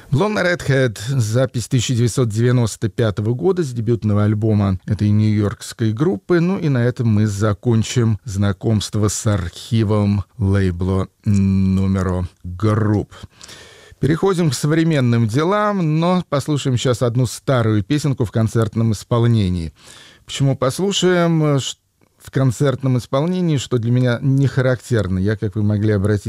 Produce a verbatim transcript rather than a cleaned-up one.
Blonde Redhead, запись тысяча девятьсот девяносто пятого года с дебютного альбома этой нью-йоркской группы. Ну и на этом мы закончим знакомство с архивом лейбла Numero Group. Переходим к современным делам, но послушаем сейчас одну старую песенку в концертном исполнении. Почему послушаем в концертном исполнении, что для меня не характерно? Я, как вы могли обратить